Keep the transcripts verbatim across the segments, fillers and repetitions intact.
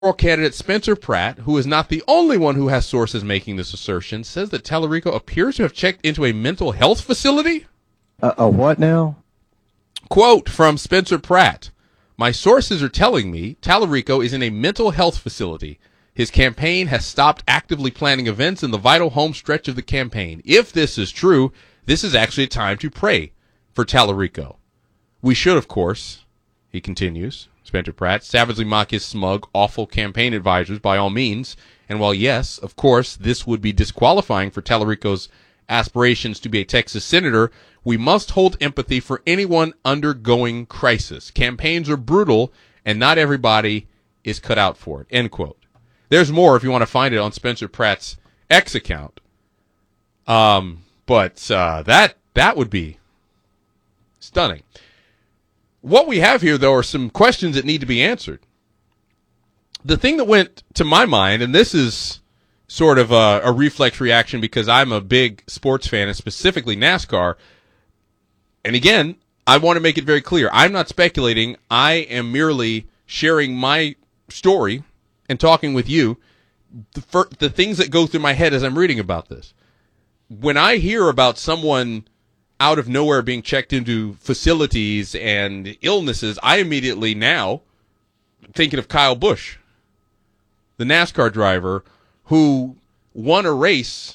candidate Spencer Pratt, who is not the only one who has sources making this assertion, says that Tallarico appears to have checked into a mental health facility. Uh, a what now? Quote from Spencer Pratt. My sources are telling me Tallarico is in a mental health facility. His campaign has stopped actively planning events in the vital home stretch of the campaign. If this is true, this is actually a time to pray for Tallarico. We should, of course, he continues, Spencer Pratt, savagely mock his smug, awful campaign advisors by all means. And while, yes, of course, this would be disqualifying for Tallarico's aspirations to be a Texas senator, we must hold empathy for anyone undergoing crisis. Campaigns are brutal, and not everybody is cut out for it. End quote. There's more if you want to find it on Spencer Pratt's X account. Um, but uh, that that would be stunning. What we have here, though, are some questions that need to be answered. The thing that went to my mind, and this is sort of a, a reflex reaction because I'm a big sports fan, and specifically NASCAR. And again, I want to make it very clear. I'm not speculating. I am merely sharing my story and talking with you, the, fir- the things that go through my head as I'm reading about this. When I hear about someone out of nowhere being checked into facilities and illnesses, I immediately now thinking of Kyle Busch, the NASCAR driver who won a race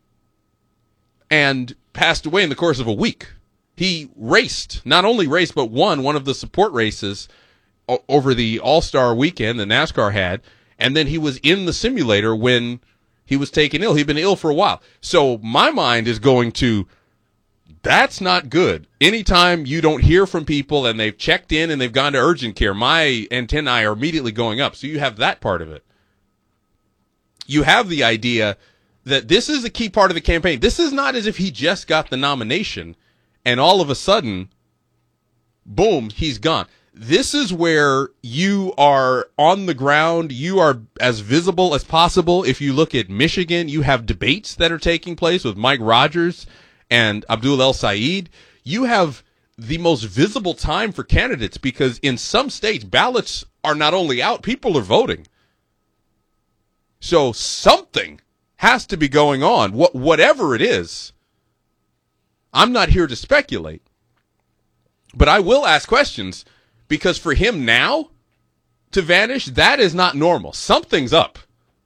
and passed away in the course of a week. He raced, not only raced, but won one of the support races o- over the All-Star weekend that NASCAR had, and then he was in the simulator when he was taken ill. He'd been ill for a while. So my mind is going to, that's not good. Anytime you don't hear from people and they've checked in and they've gone to urgent care, my antennae are immediately going up. So you have that part of it. You have the idea that this is a key part of the campaign. This is not as if he just got the nomination and all of a sudden, boom, he's gone. This is where you are on the ground. You are as visible as possible. If you look at Michigan, you have debates that are taking place with Mike Rogers and Abdul El Sayed. You have the most visible time for candidates because in some states, ballots are not only out, people are voting. So something has to be going on. What, whatever it is, I'm not here to speculate, but I will ask questions because for him now to vanish, that is not normal. Something's up.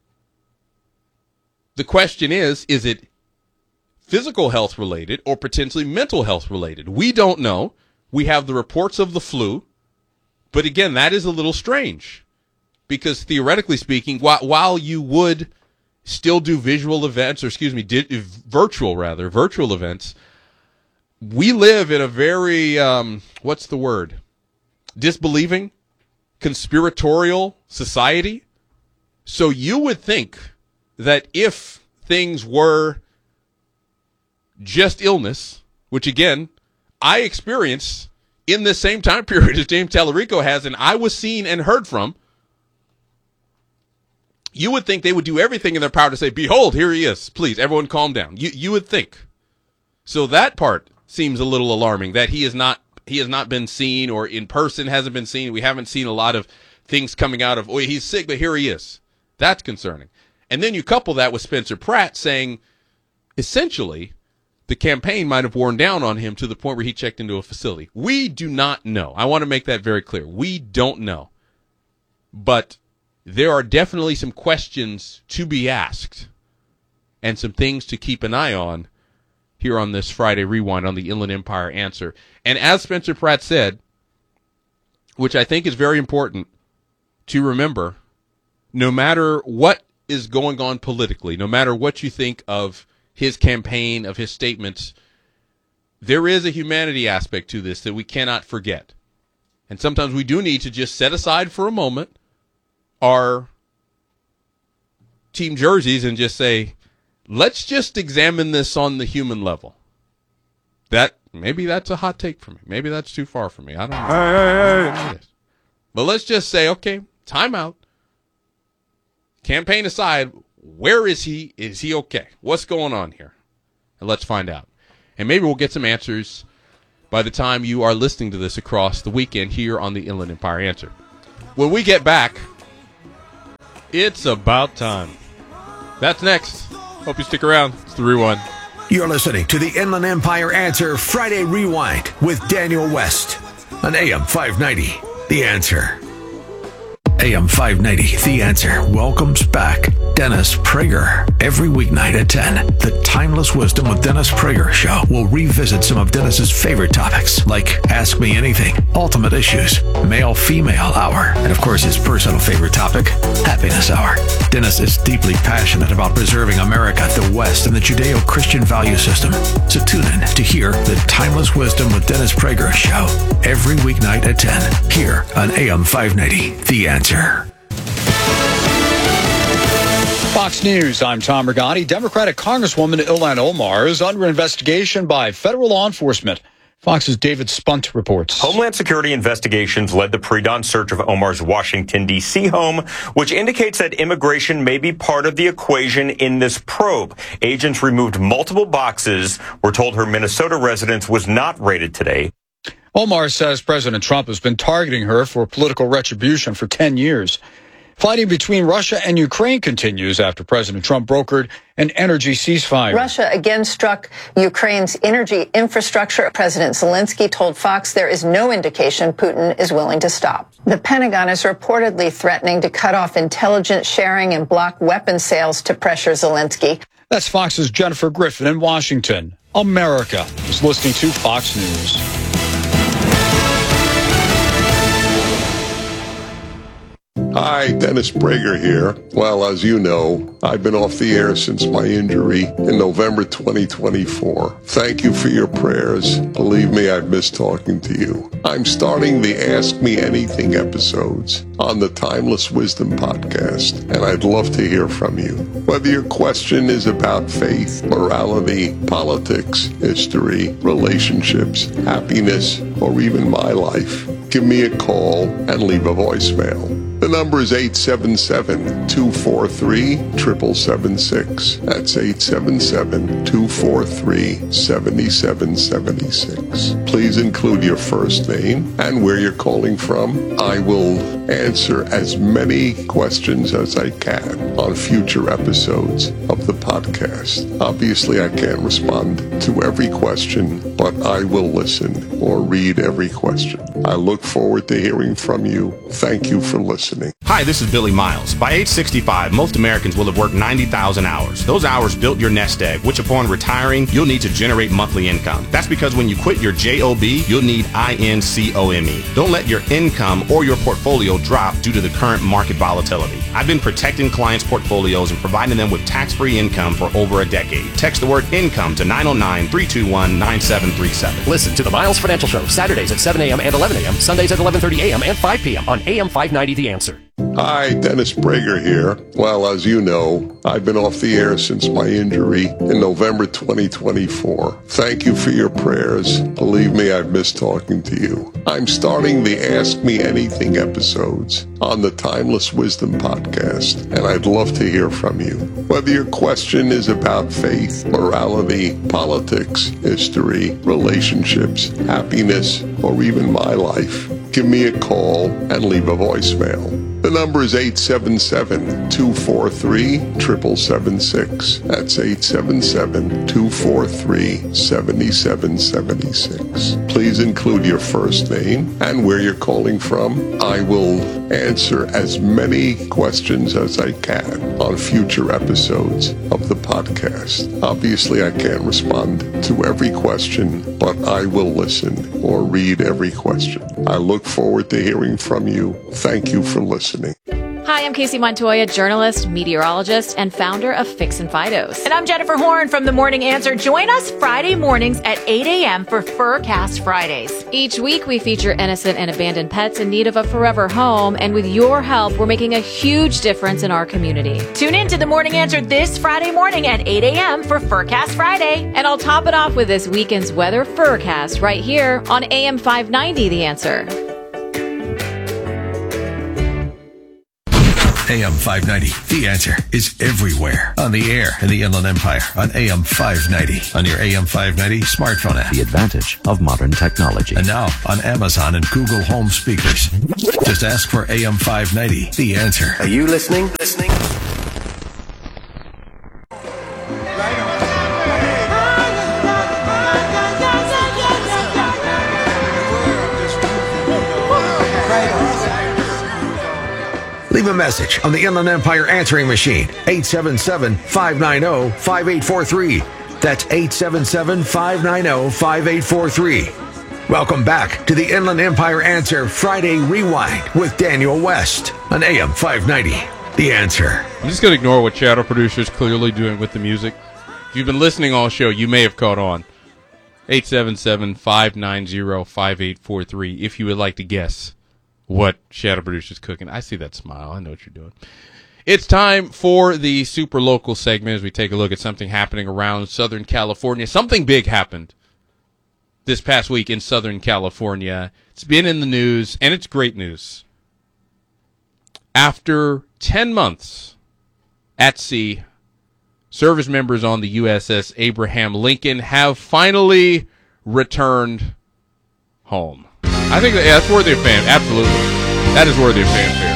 The question is, is it physical health related or potentially mental health related? We don't know. We have the reports of the flu, but again, that is a little strange because theoretically speaking, while, while you would still do visual events, or excuse me, di- virtual rather, virtual events, we live in a very, um, what's the word? Disbelieving, conspiratorial society. So you would think that if things were just illness, which again, I experienced in this same time period as James Tallarico has, and I was seen and heard from, you would think they would do everything in their power to say, behold, here he is. Please, everyone calm down. You, you would think. So that part seems a little alarming, that he is not he has not been seen or in person hasn't been seen. We haven't seen a lot of things coming out of, oh, he's sick, but here he is. That's concerning. And then you couple that with Spencer Pratt saying, essentially, the campaign might have worn down on him to the point where he checked into a facility. We do not know. I want to make that very clear. We don't know. But there are definitely some questions to be asked and some things to keep an eye on here on this Friday Rewind on the Inland Empire Answer. And as Spencer Pratt said, which I think is very important to remember, no matter what is going on politically, no matter what you think of his campaign, of his statements, there is a humanity aspect to this that we cannot forget. And sometimes we do need to just set aside for a moment our team jerseys and just say, let's just examine this on the human level. That maybe that's a hot take for me. Maybe that's too far for me. I don't know. Hey, hey, hey. But let's just say, okay, time out. Campaign aside, where is he? Is he okay? What's going on here? And let's find out. And maybe we'll get some answers by the time you are listening to this across the weekend here on the Inland Empire Answer. When we get back, It's about time. That's next. Hope you stick around. It's the Rewind. You're listening to the Inland Empire Answer Friday Rewind with Daniel West on A M five ninety, The Answer. A M five ninety, The Answer welcomes back Dennis Prager. Every weeknight at ten, the Timeless Wisdom with Dennis Prager show will revisit some of Dennis's favorite topics, like Ask Me Anything, Ultimate Issues, Male-Female Hour, and of course his personal favorite topic, Happiness Hour. Dennis is deeply passionate about preserving America, the West, and the Judeo-Christian value system. So tune in to hear the Timeless Wisdom with Dennis Prager show every weeknight at ten, here on A M five ninety, The Answer. Fox News, I'm Tom Regani. Democratic Congresswoman Ilhan Omar is under investigation by federal law enforcement. Fox's David Spunt reports. Homeland Security investigations led the pre-dawn search of Omar's Washington, D C home, which indicates that immigration may be part of the equation in this probe. Agents removed multiple boxes. We're told her Minnesota residence was not raided today. Omar says President Trump has been targeting her for political retribution for ten years. Fighting between Russia and Ukraine continues after President Trump brokered an energy ceasefire. Russia again struck Ukraine's energy infrastructure. President Zelensky told Fox there is no indication Putin is willing to stop. The Pentagon is reportedly threatening to cut off intelligence sharing and block weapons sales to pressure Zelensky. That's Fox's Jennifer Griffin in Washington. America is listening to Fox News. Hi, Dennis Prager here. Well, as you know, I've been off the air since my injury in November twenty twenty-four. Thank you for your prayers. Believe me, I've missed talking to you. I'm starting the Ask Me Anything episodes on the Timeless Wisdom podcast, and I'd love to hear from you. Whether your question is about faith, morality, politics, history, relationships, happiness, or even my life, give me a call and leave a voicemail. The number is eight seven seven, two four three, seven seven seven six. That's eight seven seven, two four three, seven seven seven six. Please include your first name and where you're calling from. I will answer as many questions as I can on future episodes of the podcast. Obviously, I can't respond to every question, but I will listen or read every question. I look forward to hearing from you. Thank you for listening. Hi, this is Billy Miles. By age sixty-five, most Americans will have worked ninety thousand hours. Those hours built your nest egg, which upon retiring, you'll need to generate monthly income. That's because when you quit your job, you'll need income. Don't let your income or your portfolio drop due to the current market volatility. I've been protecting clients' portfolios and providing them with tax-free income for over a decade. Text the word income to nine oh nine, three two one, nine seven three seven. Listen to the Miles Financial Show Saturdays at seven a.m. and eleven a.m., Sundays at eleven thirty a.m. and five p.m. on A M five ninety The Answer. Hi, Dennis Prager here. Well, as you know, I've been off the air since my injury in November twenty twenty-four. Thank you for your prayers. Believe me, I've missed talking to you. I'm starting the Ask Me Anything episodes on the Timeless Wisdom podcast, and I'd love to hear from you. Whether your question is about faith, morality, politics, history, relationships, happiness, or even my life, give me a call and leave a voicemail. The number is eight seven seven, two four three, seven seven seven six. That's eight seven seven, two four three, seven seven seven six. Please include your first name and where you're calling from. I will answer as many questions as I can on future episodes of the podcast. Obviously, I can't respond to every question, but I will listen or read every question. I look forward to hearing from you. Thank you for listening. Hi, I'm Casey Montoya, journalist, meteorologist, and founder of Fix and Fidos. And I'm Jennifer Horn from The Morning Answer. Join us Friday mornings at eight a.m. for Furcast Fridays. Each week, we feature innocent and abandoned pets in need of a forever home. And with your help, we're making a huge difference in our community. Tune in to The Morning Answer this Friday morning at eight a.m. for Furcast Friday. And I'll top it off with this weekend's weather Furcast right here on A M five ninety The Answer. A M five ninety, The Answer, is everywhere. On the air in the Inland Empire on A M five ninety. On your A M five ninety smartphone app. The advantage of modern technology. And now on Amazon and Google Home speakers. Just ask for A M five ninety, The Answer. Are you listening? Listening? Leave a message on the Inland Empire answering machine, eight seven seven, five nine zero, five eight four three. That's eight seven seven, five nine zero, five eight four three. Welcome back to the Inland Empire Answer Friday Rewind with Daniel West on A M five ninety, The Answer. I'm just going to ignore what Shadow Producer's clearly doing with the music. If you've been listening all show, you may have caught on. eight seven seven, five nine zero, five eight four three if you would like to guess what Shadow Producer's cooking. I see that smile. I know what you're doing. It's time for the super local segment as we take a look at something happening around Southern California. Something big happened this past week in Southern California. It's been in the news, and it's great news. After ten months at sea, service members on the U S S Abraham Lincoln have finally returned home. I think that, yeah, that's worthy of fan. Absolutely. That is worthy of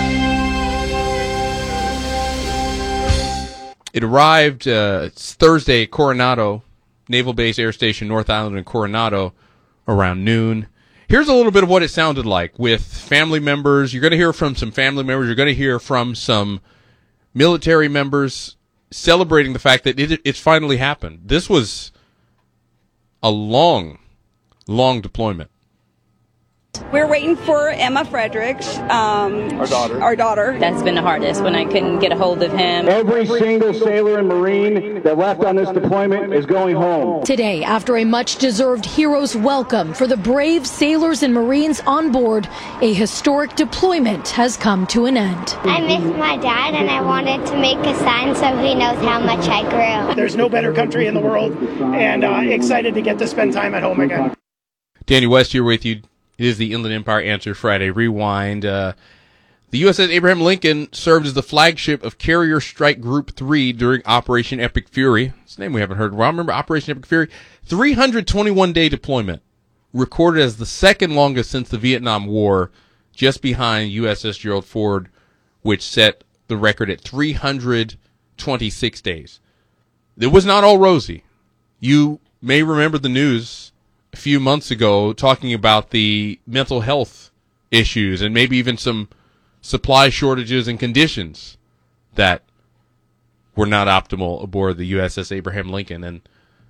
fanfare. It arrived uh, it's Thursday at Coronado, Naval Base Air Station, North Island in Coronado, around noon. Here's a little bit of what it sounded like with family members. You're going to hear from some family members. You're going to hear from some military members celebrating the fact that it, it's finally happened. This was a long, long deployment. We're waiting for Emma Fredericks, um, our daughter. Our daughter. That's been the hardest when I couldn't get a hold of him. Every single sailor and Marine that left on this deployment is going home. Today, after a much-deserved hero's welcome for the brave sailors and Marines on board, a historic deployment has come to an end. I miss my dad, and I wanted to make a sign so he knows how much I grew. There's no better country in the world, and uh, excited to get to spend time at home again. Daniel West here with you. It is the Inland Empire Answer Friday Rewind. Uh, the U S S Abraham Lincoln served as the flagship of Carrier Strike Group three during Operation Epic Fury. It's a name we haven't heard. Well, remember Operation Epic Fury? three hundred twenty-one day deployment, recorded as the second longest since the Vietnam War, just behind U S S Gerald Ford, which set the record at three hundred twenty-six days. It was not all rosy. You may remember the news a few months ago talking about the mental health issues and maybe even some supply shortages and conditions that were not optimal aboard the U S S Abraham Lincoln. And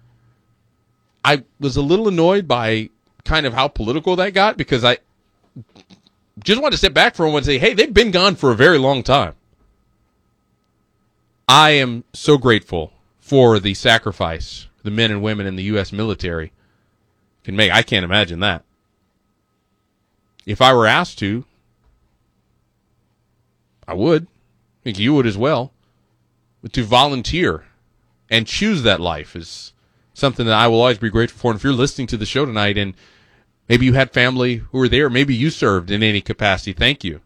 I was a little annoyed by kind of how political that got, because I just wanted to step back for a moment and say, hey, they've been gone for a very long time. I am so grateful for the sacrifice the men and women in the U S military can make. I can't imagine that. If I were asked to, I would. I think you would as well. But to volunteer and choose that life is something that I will always be grateful for. And if you're listening to the show tonight and maybe you had family who were there, maybe you served in any capacity, thank you.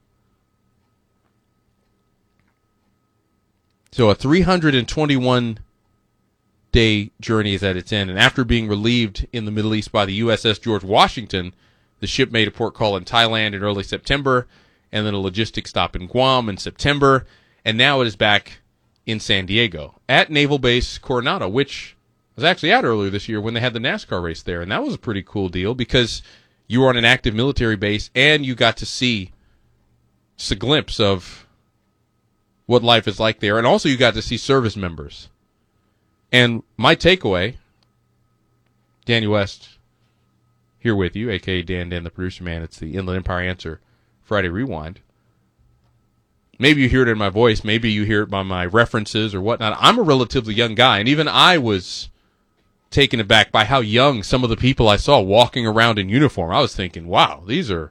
So a three hundred twenty-one day journey is at its end, and after being relieved in the Middle East by the U S S George Washington, the ship made a port call in Thailand in early September, and then a logistics stop in Guam in September, and now it is back in San Diego at Naval Base Coronado, which I was actually at earlier this year when they had the NASCAR race there, and that was a pretty cool deal because you were on an active military base and you got to see just a glimpse of what life is like there, and also you got to see service members. And my takeaway, Daniel West here with you, a k a. Dan Dan, the producer man. It's the Inland Empire Answer Friday Rewind. Maybe you hear it in my voice. Maybe you hear it by my references or whatnot. I'm a relatively young guy, and even I was taken aback by how young some of the people I saw walking around in uniform. I was thinking, wow, these are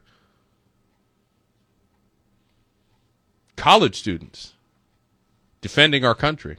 college students defending our country.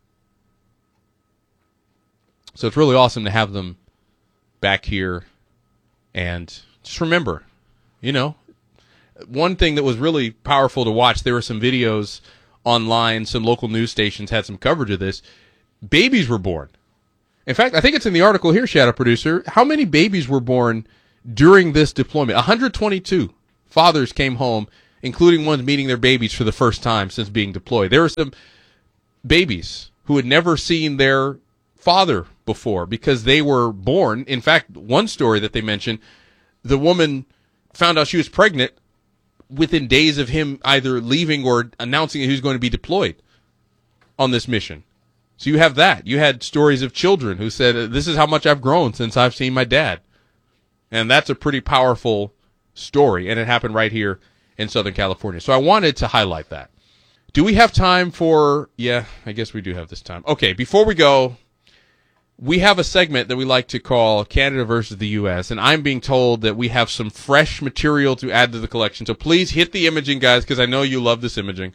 So it's really awesome to have them back here. And just remember, you know, one thing that was really powerful to watch, there were some videos online. Some local news stations had some coverage of this. Babies were born. In fact, I think it's in the article here, Shadow Producer. How many babies were born during this deployment? one hundred twenty-two fathers came home, including ones meeting their babies for the first time since being deployed. There were some babies who had never seen their father before because they were born. In fact, one story that they mentioned, the woman found out she was pregnant within days of him either leaving or announcing that he was going to be deployed on this mission. So you have that. You had stories of children who said, this is how much I've grown since I've seen my dad. And that's a pretty powerful story, and it happened right here in Southern California. So I wanted to highlight that. Do we have time for, yeah, I guess we do have this time. Okay, before we go, we have a segment that we like to call Canada versus the U S, and I'm being told that we have some fresh material to add to the collection. So please hit the imaging, guys, because I know you love this imaging.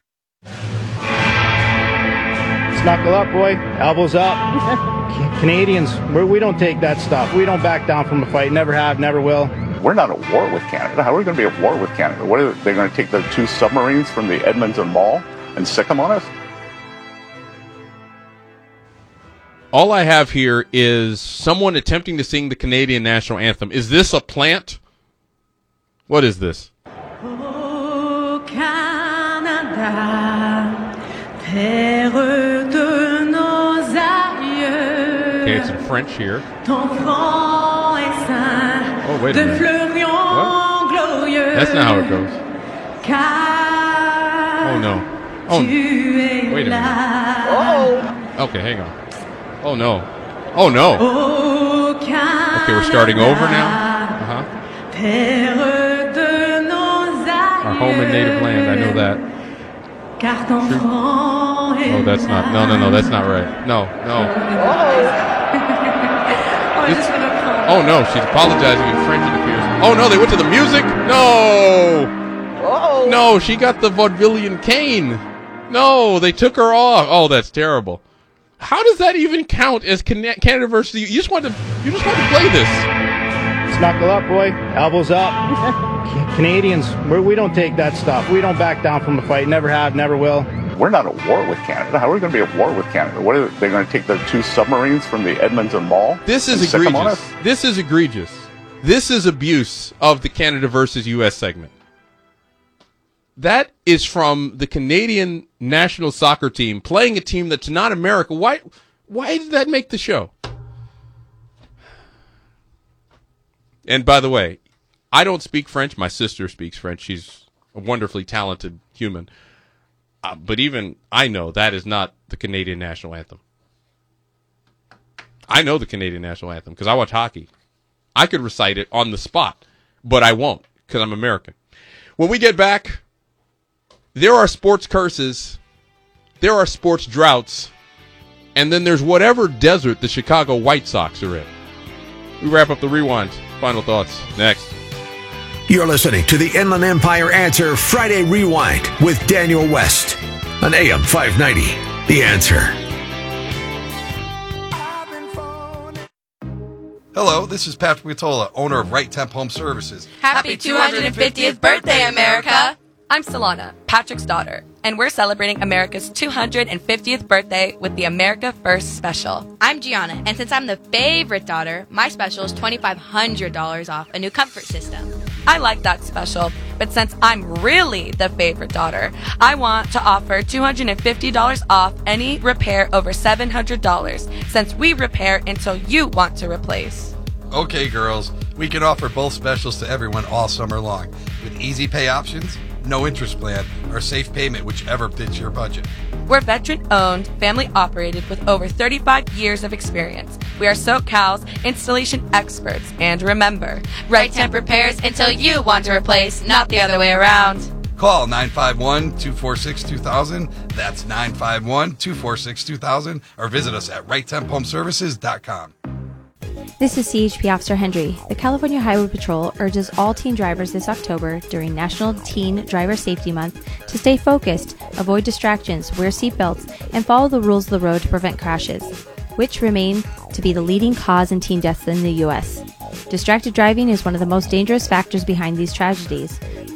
Knuckle up, boy. Elbows up. Canadians, we're, we don't take that stuff. We don't back down from a fight. Never have, never will. We're not at war with Canada. How are we going to be at war with Canada? What are they going to take the two submarines from the Edmonton Mall and sick them on us? All I have here is someone attempting to sing the Canadian national anthem. Is this a plant? What is this? Oh, Canada. Terre de nos aïeux. Okay, it's in French here. Ton front est saint. Oh, wait a minute. Glorieux. That's not how it goes. Car oh, no. Oh, wait a minute. Oh. Okay, hang on. Oh, no. Oh, no. Oh, okay, we're starting over now. Uh-huh. Terre de nos aïeux. Our home and native land, I know that. Car ton front est oh, that's not. No, no, no, that's not right. No, no. Oh, no, she's apologizing in French, it appears. Oh, no, they went to the music? No! Oh. No, she got the vaudevillian cane. No, they took her off. Oh, that's terrible. How does that even count as Canada versus you? You just want to, you just want to play this. Knuckle up, boy. Elbows up. Canadians, we're, we don't take that stuff. We don't back down from a fight. Never have, never will. We're not at war with Canada. How are we going to be at war with Canada? What are they going to take the two submarines from the Edmonton Mall? This is egregious. This is egregious. This is abuse of the Canada versus U S segment. That is from the Canadian national soccer team playing a team that's not America. Why, why did that make the show? And by the way, I don't speak French. My sister speaks French. She's a wonderfully talented human. Uh, but even I know that is not the Canadian national anthem. I know the Canadian national anthem because I watch hockey. I could recite it on the spot, but I won't because I'm American. When we get back, there are sports curses, there are sports droughts, and then there's whatever desert the Chicago White Sox are in. We wrap up the Rewind. Final thoughts next. You're listening to the Inland Empire Answer Friday Rewind with Daniel West on A M five ninety. The Answer. Hello, this is Patrick Vitola, owner of Right Temp Home Services. Happy two hundred fiftieth birthday, America! I'm Solana, Patrick's daughter, and we're celebrating America's two hundred fiftieth birthday with the America First Special. I'm Gianna, and since I'm the favorite daughter, my special is twenty-five hundred dollars off a new comfort system. I like that special, but since I'm really the favorite daughter, I want to offer two hundred fifty dollars off any repair over seven hundred dollars, since we repair until you want to replace. Okay, girls, we can offer both specials to everyone all summer long, with easy pay options, no interest plan, or safe payment, whichever fits your budget. We're veteran-owned, family-operated with over thirty-five years of experience. We are SoCal's installation experts. And remember, Right Temp repairs until you want to replace, not the other way around. Call nine five one, two four six, two thousand. That's nine five one, two four six, two thousand. Or visit us at right temp home services dot com. This is C H P Officer Hendry. The California Highway Patrol urges all teen drivers this October during National Teen Driver Safety Month to stay focused, avoid distractions, wear seatbelts, and follow the rules of the road to prevent crashes, which remain to be the leading cause in teen deaths in the U S. Distracted driving is one of the most dangerous factors behind these tragedies.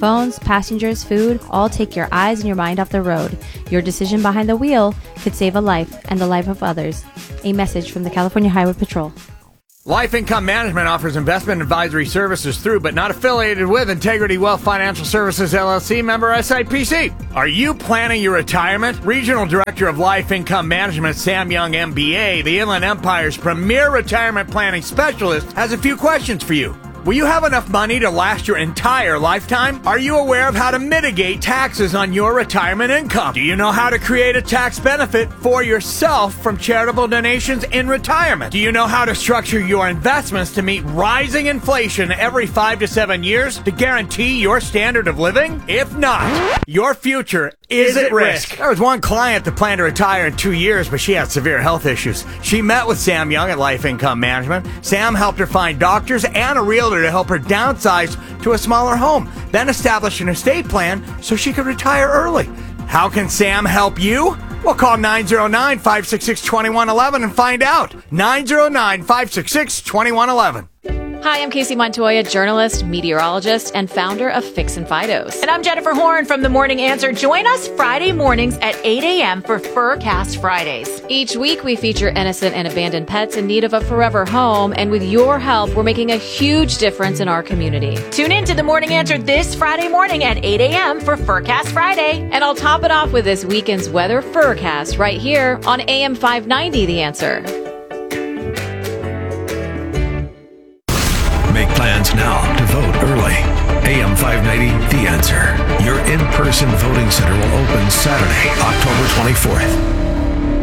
phones, passengers, food, all take your eyes and your mind off the road. Your decision behind the wheel could save a life and the life of others. A message from the California Highway Patrol. Life Income Management offers investment advisory services through but not affiliated with Integrity Wealth Financial Services, L L C, member S I P C. Are you planning your retirement? Regional Director of Life Income Management, Sam Young, M B A, the Inland Empire's premier retirement planning specialist, has a few questions for you. Will you have enough money to last your entire lifetime? Are you aware of how to mitigate taxes on your retirement income? Do you know how to create a tax benefit for yourself from charitable donations in retirement? Do you know how to structure your investments to meet rising inflation every five to seven years to guarantee your standard of living? If not, your future is at risk. There was one client that planned to retire in two years, but she had severe health issues. She met with Sam Young at Life Income Management. Sam helped her find doctors and a realtor to help her downsize to a smaller home, then establish an estate plan so she could retire early. How can Sam help you? Well, call nine oh nine, five six six, two one one one and find out. nine oh nine, five six six, two one one one. Hi, I'm Casey Montoya, journalist, meteorologist, and founder of Fix and Fidos. And I'm Jennifer Horn from The Morning Answer. Join us Friday mornings at eight a.m. for Furcast Fridays. Each week, we feature innocent and abandoned pets in need of a forever home, and with your help, we're making a huge difference in our community. Tune in to The Morning Answer this Friday morning at eight a.m. for Furcast Friday. And I'll top it off with this weekend's weather Furcast right here on A M five ninety, The Answer. Make plans now to vote early. A M five ninety, The Answer. Your in-person voting center will open Saturday, October twenty-fourth.